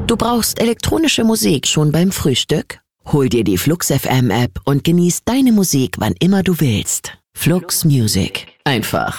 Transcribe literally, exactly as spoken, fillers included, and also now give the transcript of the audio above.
Du brauchst elektronische Musik schon beim Frühstück? Hol dir die Flux F M App und genieß deine Musik, wann immer du willst. Flux Music. Einfach